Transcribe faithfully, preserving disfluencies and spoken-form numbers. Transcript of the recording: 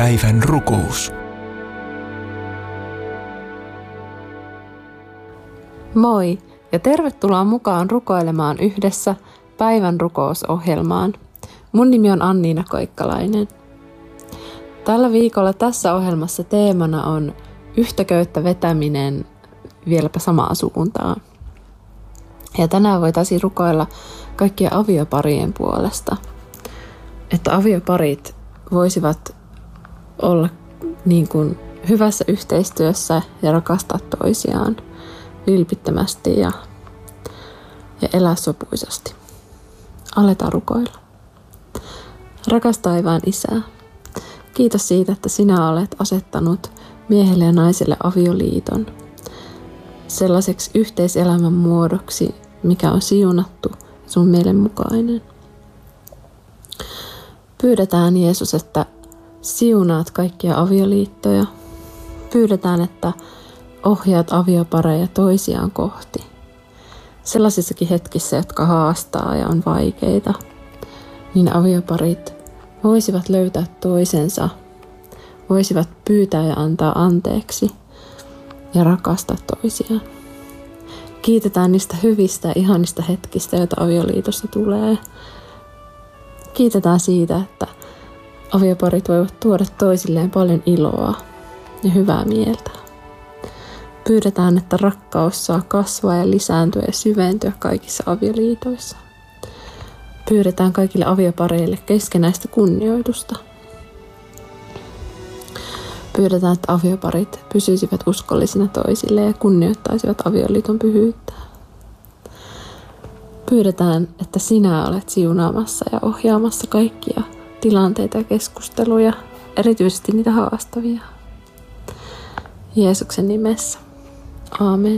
Päivän rukous. Moi ja tervetuloa mukaan rukoilemaan yhdessä päivän rukousohjelmaan. Mun nimi on Anniina Koikkalainen. Tällä viikolla tässä ohjelmassa teemana on yhtä köyttä vetäminen vieläpä samaan suuntaan. Ja tänään voitaisiin rukoilla kaikkien avioparien puolesta, että avioparit voisivat olla niin kuin hyvässä yhteistyössä ja rakastaa toisiaan vilpittömästi ja, ja elää sopuisasti. Aletaan rukoilla. Rakas taivaan Isä, kiitos siitä, että sinä olet asettanut miehelle ja naiselle avioliiton sellaiseksi yhteiselämän muodoksi, mikä on siunattu sun mielen mukainen. Pyydetään Jeesus, että siunaat kaikkia avioliittoja. Pyydetään, että ohjaat aviopareja toisiaan kohti. Sellaisissakin hetkissä, jotka haastaa ja on vaikeita, niin avioparit voisivat löytää toisensa, voisivat pyytää ja antaa anteeksi ja rakastaa toisiaan. Kiitetään niistä hyvistä ja ihanista hetkistä, joita avioliitossa tulee. Kiitetään siitä, että avioparit voivat tuoda toisilleen paljon iloa ja hyvää mieltä. Pyydetään, että rakkaus saa kasvaa ja lisääntyä ja syventyä kaikissa avioliitoissa. Pyydetään kaikille aviopareille keskenäistä kunnioitusta. Pyydetään, että avioparit pysyisivät uskollisina toisille ja kunnioittaisivat avioliiton pyhyyttä. Pyydetään, että sinä olet siunaamassa ja ohjaamassa kaikkia tilanteita ja keskusteluja, erityisesti niitä haastavia. Jeesuksen nimessä. Aamen.